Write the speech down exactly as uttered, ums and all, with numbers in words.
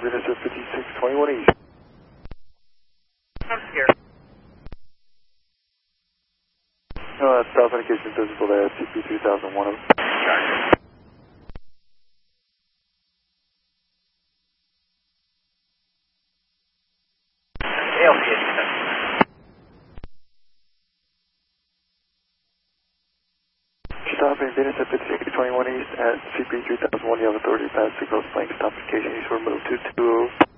Venus at fifty-six twenty-one East. I'm scared. No, that's South indication visible there, C P three thousand one. Gotcha. A L P eighty-seven. Stopping Venus at fifty-six twenty-one East at C P three thousand one, you have authority to pass signals, flank stop indication, east, we're moved to two oh.